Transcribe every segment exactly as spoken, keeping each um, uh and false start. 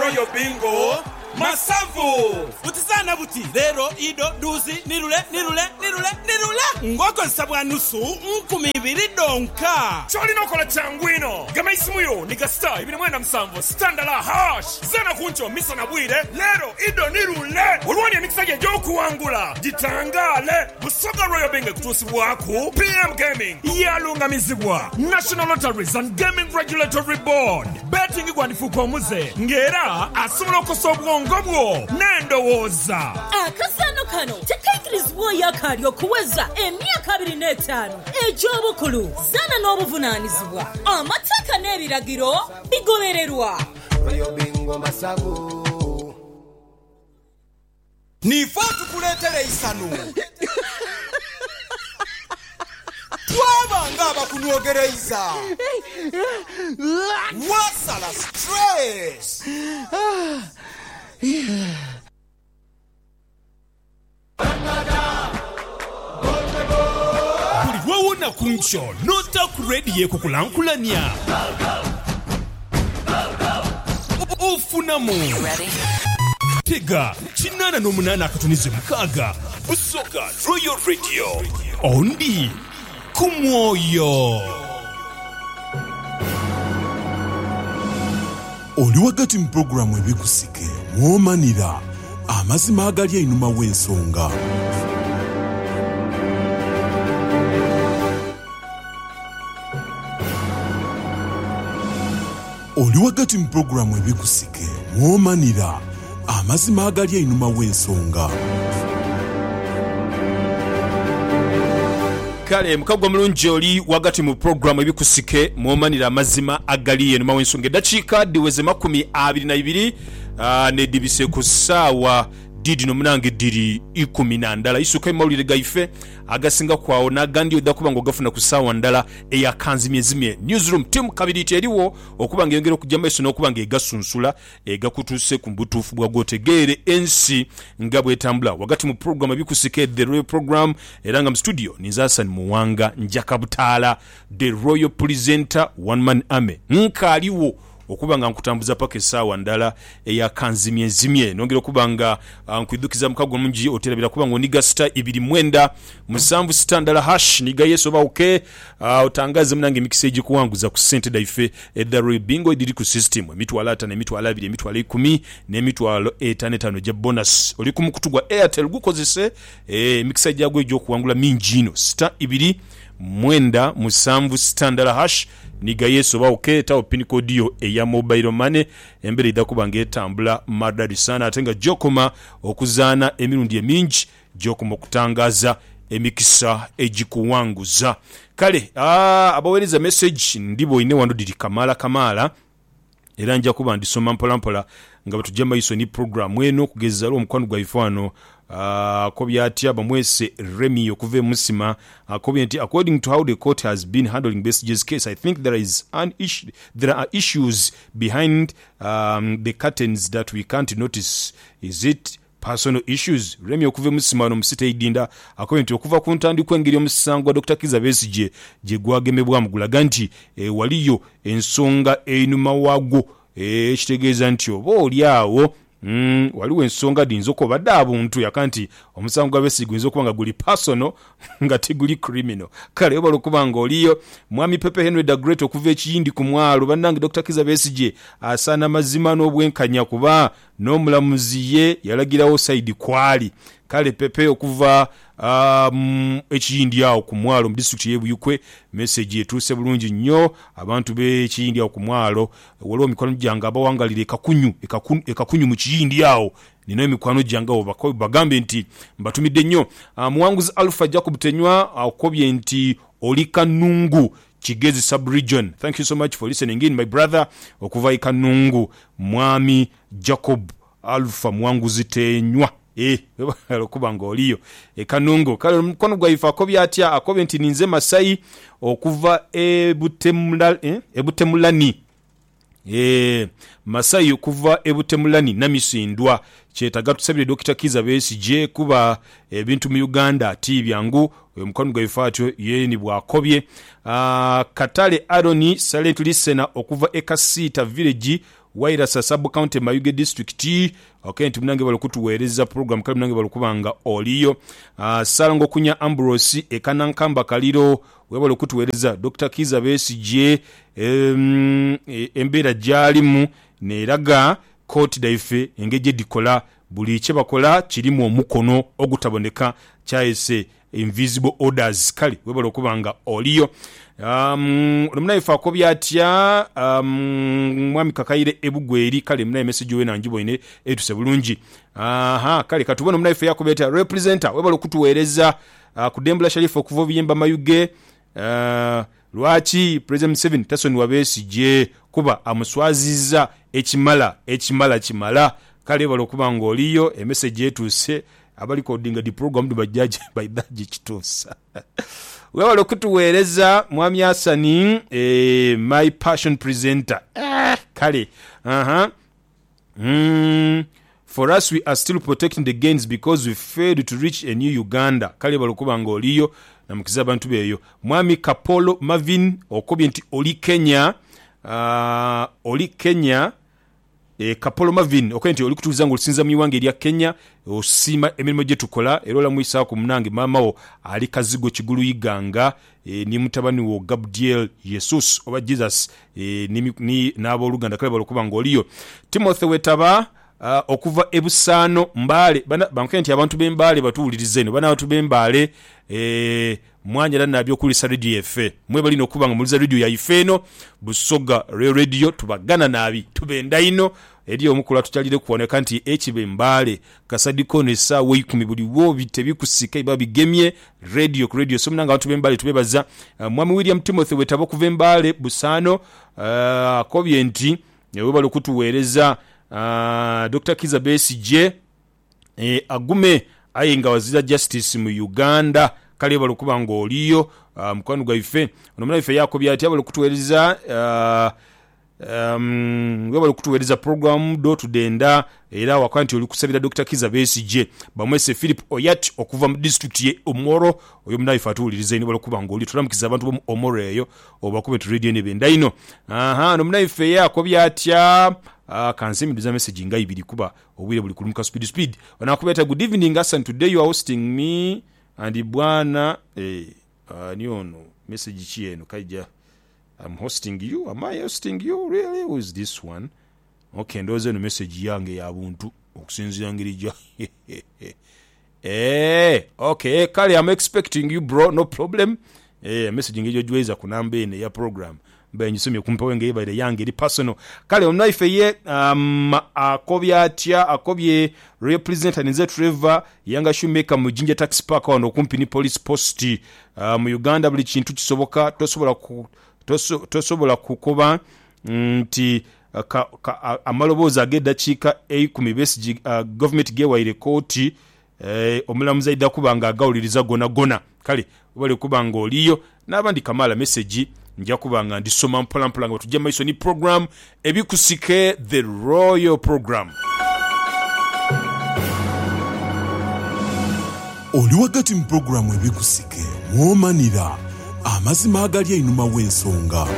Royal Bingo Masavu Utizana buti Zero, Ido, Duzi, Nirule, Nirule, Nirule, Nirule Ngoko nsabwa nusu nkumi ibiri donka Choli nokola changwino Gama isimuyo Niga star Ibini mwenda msambo Standala hash Zana kuncho Misa na bwire Lero, Ido, Nirule Ulwani ya mikisaje joku wangula Jitangale Musoga Royal Bingo kutusi waku P M Gaming Yalunga mizibwa National Lotteries and Gaming Regulatory Board Betting igwanifu kwa muze Ngera Asumlo kosobwa ngobwo nendo woza akasano kano tekaikirizwa yakalyo kuweza emyaka abiri n'etaano egy'obukulu zana n'obuvunaanyizibwa amateeka n'ebiragiro bigobererwa Royal Bingo Masavu nifa tukuleetera isanu twabanga abakunyogereza wasala stress buli lwawona ku nkyo nota ku rediyo kukulankulanya ofunamu tega kinana n'omunaana akatunize mukaaga busoga Royal Radio ondi ku mwoyo. Oli wakati mu programu ebikusike mwomanira amazima agali einuma w'ensonga. Oli wakati mu programu ebikusike mwomanira amazima agali einuma w'ensonga. Kale mukagwa mulungi oli wagati mu programu ebikusike mwomanira amazima agali einuma w'ensonga. Dakiika diweze makumi abiri na ibiri uh, ne dibise ku ssaawa didi nomunange diri ikumi na ndala isuka mawulire gaife agasinga kwawo nagandi odakuba ngo gafuna ku ssaawa ndala eyakanzimye zimye newsroom team kabiri teriwo okuba ngengera okujja so n'okuba ng'egasunsula egakutuse ku mbutuufu bwa gotegeere ensi nga bwetambula wagati mu programu ebikusike the Royal Program era nga mu studio Nizasan Muwanga Njakabutaala the Royal Presenter one man army nkaliwo okuba nga nkutambuza paka essaawa ndala eyakanzimye zimye nongera okuba nga uh, nkwidukiza mukagwa mungi oterabira kuba ngo niga star ibiri mwenda musanvu star ndala hash niga yeso ba okay uh, otangaze mnange mikise gikuwanguza ku sente daife the Royal Bingo diri ku system emitwalo atano emitwalo abiri emitwalo ikumi n'emitwalo etaano etaano gya bonus oli ku mukutu gwa Airtel gukozese eh, mikise gyagwe gy'okuwangula mingi ino star ibiri mwenda musanvu star ndala hash niga yeso ba oketa opin kodio eya mobile money embere idakuba ngetambula madadi sana atenga jokoma okuzaana emirundi emingi jokoma okutangaza emikisa ejikuwanguza kale ah abawereza message ndibo ine wando diri kamala kamala era nja kuba ndisoma mpola mpola nga batujja maiso ni program eno kugeza lo mukwano gwa ifano Uh, kobyatya bamwese Remy okuve musima uh, kobyenti according to how the court has been handling Besigye's case I think there is an issue there are issues behind um, the curtains that we can't notice. Is it personal issues? Remy okuve musima no musite idinda akobyenti okuva ku ntandikwa engeri omusango wa Doctor Kiza Besigye gye gwagemebwa mugulaga nti e, waliyo ensonga einuma wago e, kitegeeza nti oba oli awo Mm, waliwo ensonga dinzoko badde abuntu yakanti omusango gwa Besigye gwinza okuba nga guli personal nga tiguli criminal kale oba okuba nga oliyo mwami Pepe Henry the Great okuva ekiyindi ku mwalo bannange Doctor Kiza Besigye asaana mazima n'obwenkanya kuba n'omulamuzi ye yalagirawo side kwali kale Pepe okuva um, ekiyindi awo ku mwalo mu district y'Ebuyikwe message etuuse bulungi nnyo abantu b'ekiyindi awo ku mwalo waliwo mikwano gyange abawangalira ekakunyu ekakunyu mu kiyindi awo nino emikwano gyange abo bagambe nti mbatumidde nnyo uh, muwanguzi Alpha Jacob Tenywa akobye nti oli Kanungu Kigezi sub-region. Thank you so much for listening in my brother okuva i Kanungu mwami Jacob Alpha Muwanguzi Tenywa eh okuba ngoliyo e Kanungu kale mukono gwa ifa akobya atya akobye nti ninze Masai okuva e Butemula eh e Butemulani eh Masai okuva e Butemulani namisindwa kyetaga tusabire Doctor Kiza Besigye kuba ebintu mu Uganda ati byangu mukono gwa ifa atyo ye ni bwakobye uh, Katale Aroni silent listener okuva e Kasita village Wairasa sub county Mayuge district okay nti munange balikutuweereza program kali munange balikubanga oliyo uh, Salango Kunya Ambrose ekanankamba kaliro webale kutuweereza Doctor Kiza Besigye um, embeera gyalimu neraga court daife engeje dikola buli kye bakola kirimu omukono ogutaboneka kyayese invisible orders kali webale okubanga oliyo um omunayifa akobya atya um mwami Kakayire ebugweri kali munayi message we nanjubo ine etuse bulungi aha kali katubona omunayifa yakobya atya representer webale okutuweereza uh, kudembula Sharifu okuva biyemba Mayuge uh, lwaki President seven Tason Wabesigye kuba amuswaziza ekimala ekimala kimala kale balo kubanga oliyo e message etuse abali codinga di program dubajaji by daji kitusa wewe lokutuweereza mwami Hasani eh, my passion presenter ah, kale aha mm, for us we are still protecting the gains because we failed to reach a new Uganda kale balo kubanga oliyo namukiza abantu beyo mwami Kapolo Marvin okobye nti oli Kenya uh, oli Kenya e Kapolo Marvin okenti oli kutuza ngo sinza miwange lya Kenya osima emirimo gye tukola erola muisa ku munange mama wo ali kazigo kigulu iganga e, ni mutabani wo Gabriel Jesus oba Jesus e, ni, ni nabo Luganda kale balokuba ngoliyo Timothy Wetaba uh, okuva ebusano mbale bana bankenti abantu bembale batuulirize no bana abantu bembale e mwanya lana nabyo kuli sa radio F M mwe bali no kubanga muliza radio ya Ifeno Busoga radio tubagana nabi tubenda ino eriyo omukula tukyalire kuoneka nti ekibe mbale kasadiko ne sa we kumi buli wo bitebikusika iba bigemye radio ku radio so munanga abantu bembale tubebaza uh, mwami William Timothy Wetaba kuva mbale busano uh, akobye nti we bali kutuweereza uh, Doctor Kiza Besigye e, agume ayinga wazira justice mu Uganda kale balo kubanga oliyo uh, mkwanu gwaife onomuna ife yako byati abalo kutuweereza uh, um webalo kutuweereza program do tudenda era wakanti oli kusabira Doctor Kiza Besigye bamwese Philip Oyat okuva mu district ye Omoro oyo munaifa atulirize ni balo kubanga oli tulamukiza abantu bo Omoro eyo obakube tu radio ne benda ino aha onomuna ife yako byatya Uh, kansemi duza message nga ibiri kuba obwire buli kulumuka speed speed wanakubeta good evening Hassan today you are hosting me and bwana eh uh, ni ono message chieno kaija I'm hosting you am I hosting you really who is this one okay ndoze no message yange ya buntu okusinzira ngirija eh okay kale I'm expecting you bro no problem eh message ngijo jweza kunamba ene ya program benyisomye kumpa wenge iba ile yange ili personal kale omnaife ye um, akobya atya akobye representative nze Trevor yanga shoemaker mu Jinja tax park wano kumpi ni police post uh, mu Uganda buli kintu kisoboka tosobola ku toso, tosobola kukoba nti uh, ka, ka, amaloboza ageda chika ekumi Besigye uh, government gewa ile koti eh, omulamuza ida kubanga agawuliriza gona gona kale bali kubanga oliyo nabandi kamala message njya kubanga ndisoma mpola mpola ngo tujja maiso ni program ebikusike the royal program oli wakati mu program ebikusike mwomanira amazima agali einuma w'ensonga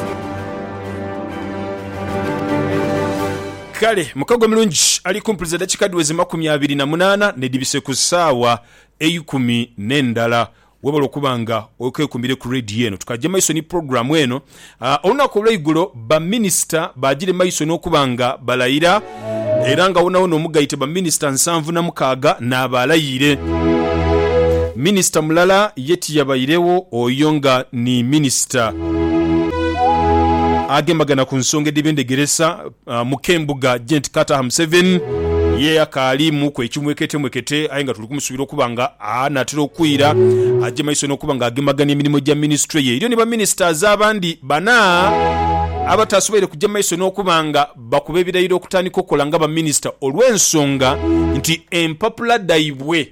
kale mukago mulungi ali kumpuliza dakika duweze makumi abiri na munana nedibise ku saawa eyikumi n'endala webalo kubanga okekumbire ku radio eno tukajja maiso ni program eno uh, onako lweigulo ba minister bajire maiso n'okubanga balayira era nga wona wono omugayite ba minister nsanvu na mukaga n'abalayire minister mulala yeti yabayirewo oyonga ni minister agembagana ku nsonga edibendegeresa uh, mukembuga Gent Carter seven ye akali muko ekimwekete mwekete ayenga tuli kumusubira okubanga anatira okwira ajje maiso n'okubanga agembagana emirimu gya ministry ye iryo ne ba ministers abandi bana abatasubire kujja maiso n'okubanga bakube birayiro okutandika okola nga ba minister olw'ensonga nti empapula daibwe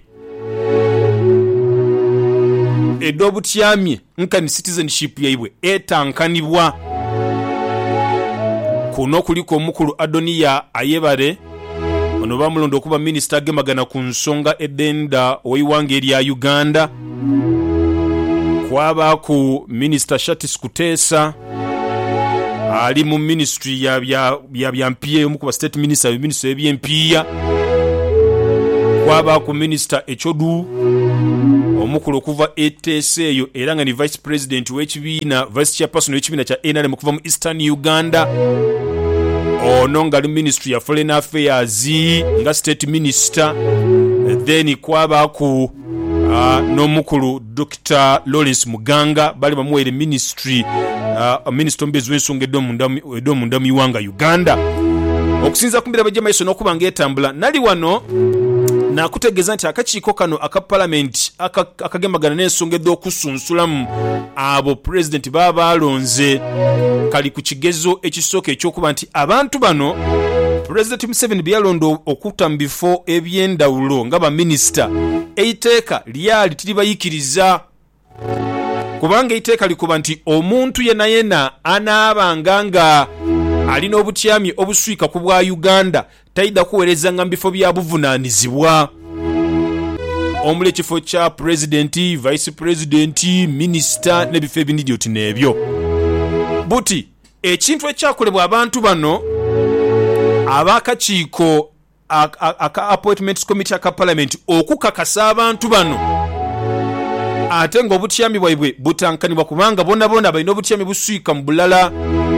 edobutyamye nkani citizenship yaibwe etankanibwa kuno kuliko omukulu Adonia Ayebare ono bamulondo okuba minister agemagana ku nsonga edenda oyiwange erya Uganda kwaba ku minister Shatis Kuteesa ali mu ministry ya bya bya byampiye omu ku state minister minister ebyempiya kwaba ku minister echodu omukulu okuva E T S eyo era nga ni vice president w'ekibiina vice chairperson w'ekibiina kya N R M kuva mu Eastern Uganda. Ono nga ali ministry ya foreign affairs nga state minister. Then kwaba ku uh, n'omukulu Doctor Lawrence Muganga bali bamuwere ministry uh, minister mbezi w'ensonga ed'omunda mu iwanga Uganda. Okusinza kumbira bajja maiso n'okuba ng'etambula nali wano nakutegeeza nti akakiiko kano aka parliament akagembagana n'ensonga ed'okusunsulamu abo president baba balonze kali ku kigezo ekisooka ekyokuba nti abantu bano President Museveni byalondo okuta mu bifo ebyendawulo nga ba minister eiteeka lyali tiribayikiriza kubanga eiteeka likuba nti omuntu yena yena anaabanga nga alina obutyami obuswika ku bwa Uganda taida kuweereza nga mbifo bya buvunaanizibwa omuli ekifo kya president, vice president, minister n'ebifo ebinidioti n'ebyo. Buti ekintu ekyakolebwa abantu bano abakakiiko aka appointments committee aka parliament okukakasa abantu bano ate ng'obutyami bwaibwe butankanibwa kubanga bonna bonna balina obutyami buswika mu bulala.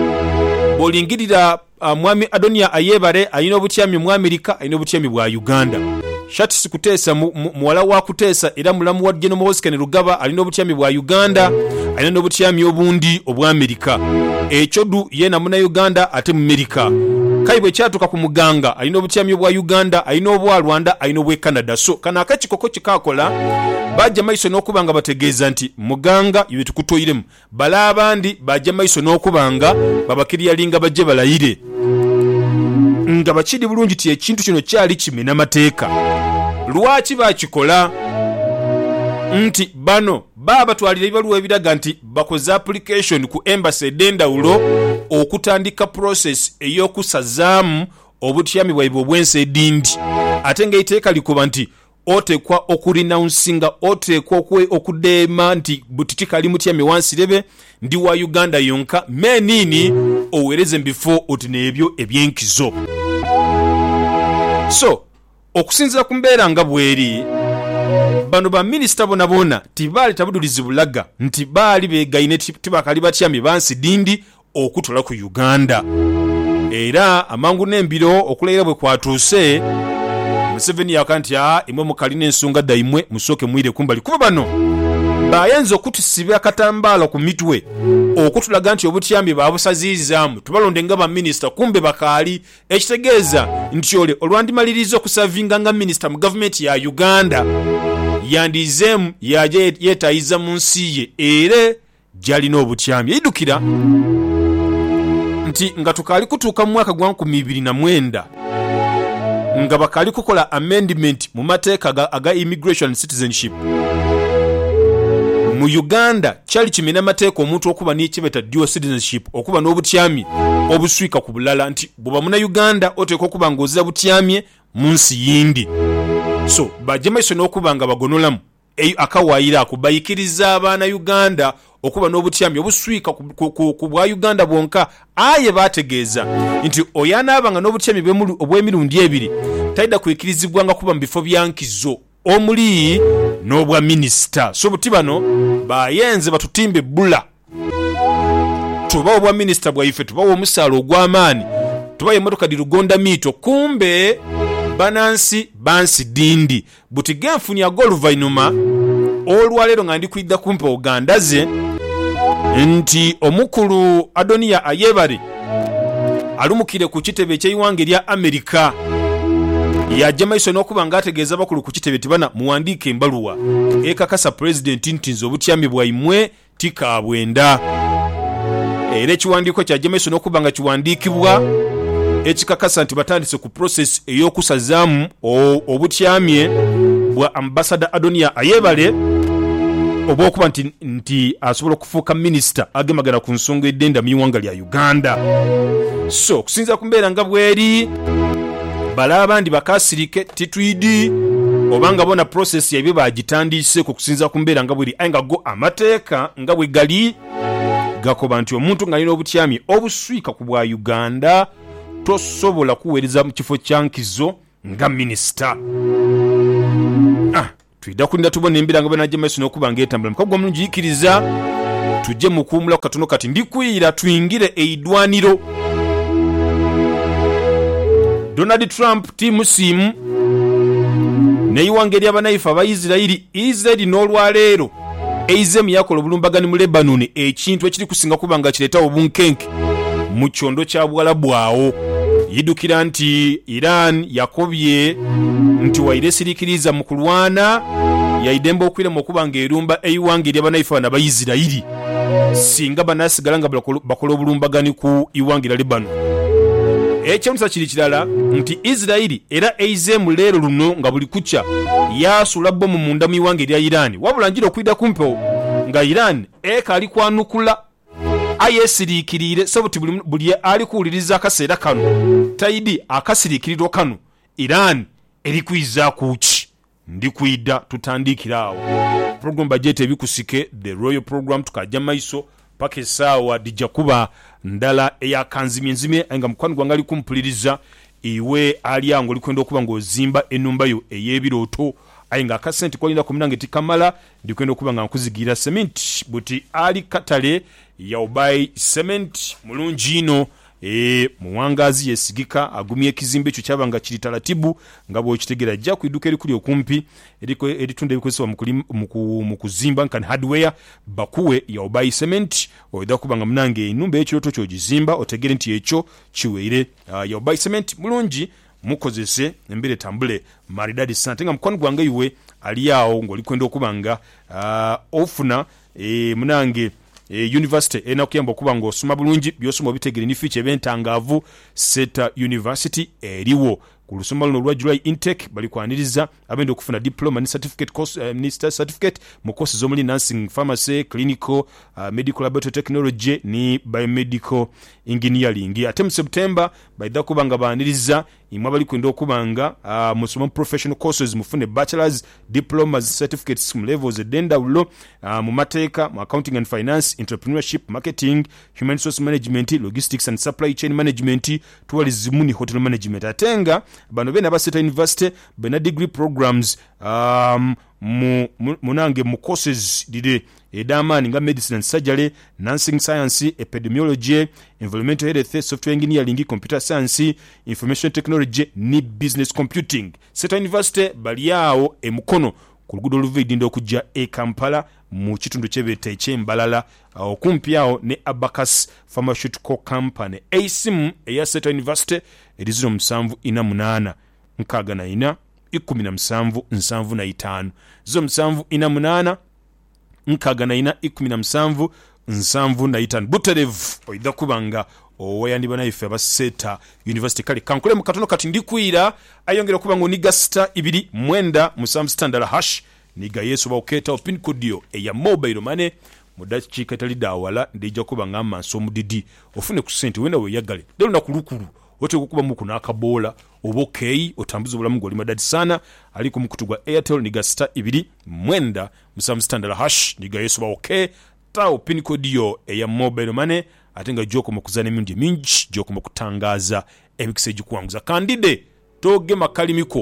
Bolingirira uh, mwami Adonia Ayebare alina obutyami mu Amerika alina obutyami bwa Uganda. Shati sikutesa muwala wa kutesa era mulamu wa General Moscan Rugaba alina obutyami bwa Uganda alina obutyami obundi obwa Amerika. Echodu yena muna Uganda ate mu Amerika. Kaibwe kyatuka ku Muganga alina obutyami obwa Uganda alina obwa Rwanda alina obwa Canada. So kana akakikoko kikakola bajja maiso n'okubanga bategeeza nti Muganga iwe tukutoyiremu bala abandi bajja maiso n'okubanga babakiriya linga bajje balayire nga bakiri bulungi ti ekintu kino kyali kimena mateeka. Lwaki bakikola nti bano baba twalira ibaluwa ebiraga nti bakoze application ku embassy edendawulo okutandika process ey'okusazaamu obutyami bwaibwe obwensi edindi ate ng'eiteeka likuba nti otekwa okurinauncing otekwa okudeema nti butitikali mutyami wansirebe ndi wa Uganda yonka menini owereze mbifo oti n'ebyo ebyenkizo. So okusinzira ku mbeera nga bweri bano ba minister bona bona tibali tabudulizi bulaga nti bali begaine tibakali batyami bansi dindi okutula ku Uganda era amangu n'embiro okuleera bwe kwatuuse Museveni yakanti ya imwe mukalina ensonga daimwe musoke mwire kumbali kuba bano bayenzo okutusibya akatambala ku mitwe okutulaga nti obutyambi babusaziizaamu tubalonde nga ba minister kumbe bakali ekitegeeza nti ole olwandimaliriza okusavinga nga minister mu government ya Uganda yandizemu yaje yetayiza mu nsi ye era gyalina obutyambi idukira nti nga tukali kutuuka mu mwaka gwa nkumi bbiri na mwenda nga bakali kukola amendment mu mateeka aga, aga immigration citizenship mu Uganda kyali kimena mateeka omuntu okuba n'ekibeta dual citizenship okuba n'obutyami obuswika ku bulala nti bwoba muna Uganda oteeka okuba ng'ozira butyamye mu nsi yindi. So bajja maiso n'okuba nga bagonolamu akawaayira ako bayikiriza abaana Uganda okuba n'obutyami obuswika ku, ku, ku, ku bwa Uganda bwonka aye bategeeza nti oyanaabanga n'obutyami obw'emirundi ebiri taida kwikirizibwa nga kuba mu bifo byankizo omuli n'obwa minister. So buti bano bayenze batutimbe bula tuba obwa minister bwaife tuba omusaala ogw'amaani tuba emmotoka di Lugonda mito kumbe banansi bansi dindi buti genfunya ag'oluvainuma olwaleero nga ndi kwidda kumpe Uganda ze nti omukulu Adonia Ayebare alumukire ku kitebe ky'eiwanga erya Amerika yajja maiso n'okuba ng'ategeeza bakulu ku kitebe tibana muwandiike embaluwa ekakasa president nti nze obutyami bwaimwe tikaabwenda era ekiwandiiko kyajja maiso n'okuba nga kiwandiikibwa ekikakasa nti batandise ku process ey'okusazaamu obutyamye bwa ambassador Adonia Ayebare oba okuba nti, nti asobola okufuuka minister agemagana ku nsonga eddenda mu iwanga lya Uganda. So okusinza ku mbeera nga bweri bala abandi bakasirike titwidi obanga bona process yabyo bagitandise ku kusinza ku mbeera nga bweri aye nga go amateeka nga bwe gali gakoba nti omuntu ng'alina obutyami obuswika ku bwa Uganda tosobola kuweereza mu kifo kya nkizo nga minisita. Ah, twidda kulinda tubona embira nga banajja maaso n'okuba ng'etambula mukago omulungi yikiriza tujje mu kuwumula ku katono kati ndikuyira tuyingire eidwaniro. Donald Trump tiimu simu neyiwanga eri abanaifu Abaisirairi. Israeli n'olwaleero eizemu yakola obulumbagani mu Lebanon, ekintu ekiri kusinga kuba nga kireetawo obunkenke mu kyondo kya Bwalabu awo. Yidukira nti Iran yakobye nti wairesirikiriza mu kulwana yaidemba okwiremu okuba ng'erumba eyiwanga eri abanaifu bano Abaisirairi singa banasigala nga bakola obulumbagani ku iwanga lya Lebanon. Ekyomusa kiri kirala nti Israeli era eizemu leero luno nga buli kucha yasula bomu munda mu iwanga erya Iran, wabula njira okwida kumpewo nga Iran ekaali kwanukula ayesiriikirire sabuti buli, buli ali kuwuliriza akaseera kano taidi akasiriikirirwa kano Iran eri kwiza kuki ndikwidda tutandikira awo. Program budget ebikusike the royal program tukajja maiso paka esaawa dijja kuba ndala eyakanzimye nzimye nga mukwano gwange ali kumpuliriza iwe ali ango likwenda okuba ng'ozimba ennumba yo ey'ebirooto aye nga akasente kolinda kumunange tikamala ndikwenda okuba nga nkuzigira cement buti ali katale yaubai cement mulungi ino e muwangazi yesigika agumye ekizimbe ekyo kyabanga kiri taratibu nga bw'okitegera ajja ku idduka erikuli okumpi eriko eritunda ebikozesebwa mu kuzimba nkani hardware bakuwe yaubai cement oyida kuba nga munange ennumba y'ekirooto ky'ogizimba otegere nti ekyo kiweire. uh, yaubai cement mulungi mukozese embere tambule maridadi sana tenga mukwano gwange iwe ali awo ng'olikwenda okuba nga uh, ofuna e, munange E, university ena kuyamba okuba ng'osoma bulungi byosoma obitegere ni fiche ebentangaavu Seta University eriwo ku lusoma luno olwa July intake bali kwaniriza abenda okufuna diploma ni certificate course uh, minister certificate mu courses z'omuli nursing, pharmacy, clinical, uh, medical laboratory technology ni biomedical engineering. Ate mu September baida kuba nga baniriza imwe bali kwenda okuba nga uh, musoma professional courses mufune bachelors, diplomas, certificates mu levels edenda ulo uh, mu mateeka, mu accounting and finance, entrepreneurship, marketing, human resource management, logistics and supply chain management, tourism ni hotel management. Atenga bano bena ba Seta University bena degree programs um, mu munange mu courses dide edamani nga medicine and surgery, nursing science, epidemiology, environmental health, software engineering, computer science, information technology ni business computing. Seta University bali yao emukono ku luguudo oluviidinda okujja e Kampala mu kitundu kyebeta ekyembalala okumpi awo ne Abacus Pharmaceutical Company. Eisimu eya Seta University eri ziro musanvu ina munaana nkaaga na ina ikumi na musanvu nsanvu na itaano ziro musanvu ina munaana nkaaga na ina ikumi na musanvu nsanvu na itaano. Buterevu oida kubanga owayandibwa naife aba Seta University kale kankule mu katono kati ndikwira ayongera kuba ngo niga star ibiri mwenda musanvu standard hash niga Yesu baoketa opin kodio eya mobile money mudachi katali dawala ndija kuba ngama somudidi ofune ku sente wenda we yagale dero na kulukulu wote kukuba muku na akabola obokei otambuza bulamu goli madadi sana aliko mukutugwa Airtel niga star ibiri mwenda musanvu standard hash niga Yesu baoke ta opin kodio eya mobile money atenga joko mukuzana mingi mingi joko mukutangaza ebikiseji kuwanguza kandide toge makalimiko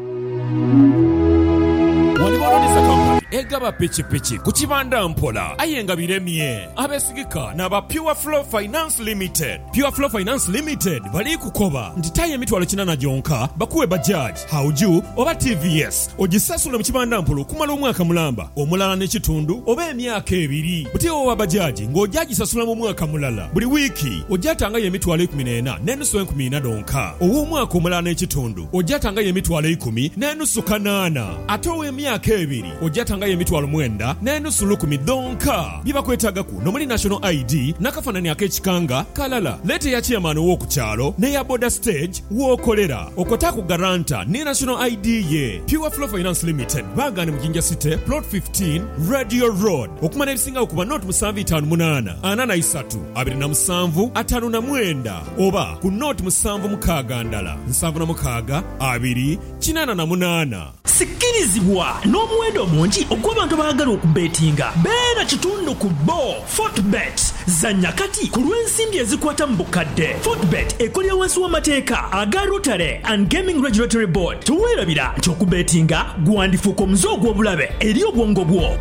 waliboloneza kampani egaba peche peche kukibanda mpola ayenga biremye abesigika naba Pure Flow Finance Limited. Pure Flow Finance Limited bali kukoba nditaye emitwalo kinana jonka bakuwe bajaj hauju oba T V S ogisasula mu kibanda mpolo kumala omwaka mulamba omulala n'ekitundu oba emyaka ebiri butiwo wa bajaj ng'ojaji sasula mu mwaka mulala buli wiki ojatanga emitwalo ikumi n'ena n'enusu enkumi na donka ow'omwaka omulala n'ekitundu ojatanga emitwalo ikumi n'enusu kanaana ate ow'emyaka ebiri ojatanga emitwalo mwenda n'enusu lukumi donka bibakwetagaku nomuli national I D n'akafanani ak'ekikanga kalala lete ya chairman w'okukyalo ne ya border stage w'okolera okotaku garanta ne national I D ye. Pure Flow Finance Limited bagane mu Jinja City plot fifteen Radio Road okumana ebisinga okuba not musanvu itaano munaana ana na isatu abiri na musanvu ataano na mwenda oba ku not musanvu mukaaga ndala nsanvu na mukaaga abiri kinana na munaana. sikirizibwa n'omuwendo omungi ogw'abantu abaagala okubetinga. Beera kitundu ku bo Fortbet. Zanya kati ku lw'ensimbi ezikwata mu bukadde. Fortbet ekolera wansi w'amateeka aga Rotary and Gaming Regulatory Board. Tuweerabira nti okubetinga gwandifuuka omuze ogw'obulabe eri obwongo bwo.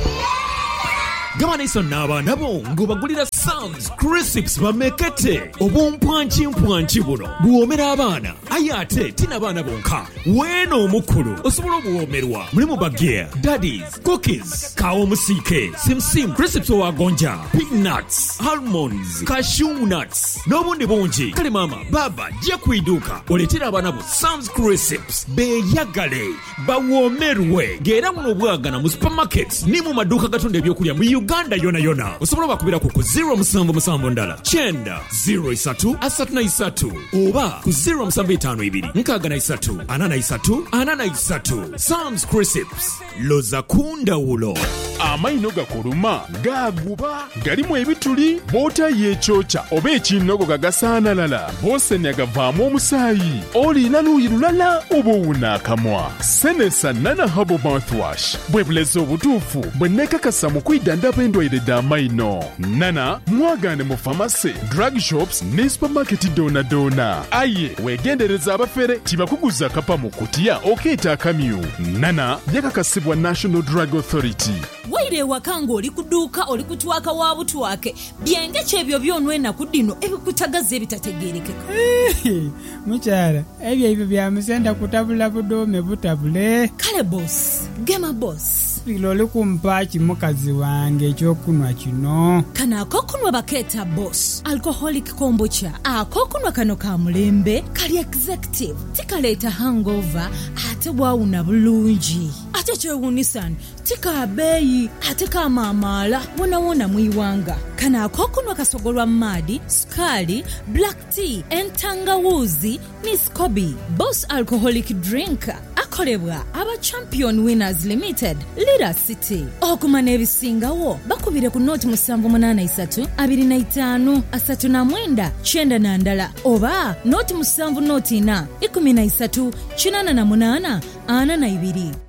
Gabaniso n'abaana bo ng'obagulira Sam's Crisps bamekete obumpwankimpwanki buno buwoomera abaana aye ate tina baana bonka weeno omukulu osobola obuwoomerwa mulimu bageya daddies cookies kawo omusiike simsim Crisps owagonja peanuts almonds cashew nuts n'obundi bungi. Kale maama baba jja kwiduuka oleetera abaana bo Sam's Crisps beeyagale bawoomerwe ng'era muno obwagana mu supermarkets ne mu maduuka gatunda ebyokulya mu Uganda yona yona. Osobola bakubira ku zero musanvu musanvu ndala kyenda zero isatu asatu na isatu oba ku zero musanvu etaano ibiri nkaaga na isatu ana na isatu ana na isatu. Sam's Crisps loza kundawulo. Amaino gakuluma gaguba galimu ebituli bota yekyokya oba ekinogo gagasaanalala bosenya gavaamu omusaayi olina luuyi lulala oba owunaakamwa. Senesa Nana Herbal Mouthwash bwe bulezi obutuufu bwe neekakasa mu kwidandaba endwaire d'amaino. Nana mwagaane mu famasi, drug shops ne supermarket doona doona. Aye weegendereza abafere tibakuguza kapa mu kutiya okeeta akamyu. Nana yakakasibwa National Drug Authority. Waire ewaka ng'oli ku dduuka oli kutwaka wa butwake byenge kyebyo byonwe ennaku dino ebikutagaza ebitategeerekeka. Mukyala ebyo ebyo byamusenda kutabula budoome butabule. Kale boss gema boss loli kumpa kimukazi wange ekyokunwa kino. Kana akokunwa bakeeta boss alcoholic kombucha. Akokunwa kano ka mulembe kali executive tikaleeta hangover ate bwawuna bulungi ate kyewuunisani tikabeeyi ate kamamaala wonawona mwiwanga. Kana akokunwa kasogolwa maadi sukali black tea entangawuzi ne scoby. Boss alcoholic drink akolebwa aba Champion Winners Limited Lira City. Okumana ebisingawo bakubire ku noti musanvu munana isatu abiri na itaano asatu na mwenda kyenda na ndala oba noti musanvu noti na ikumi na isatu kinana na munana ana na ibiri.